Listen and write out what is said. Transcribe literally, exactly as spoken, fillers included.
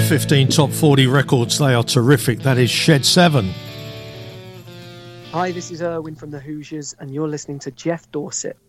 fifteen top forty records. They are terrific. That is Shed seven. Hi, this is Erwin from the Hoosiers, and you're listening to Jeff Dorset.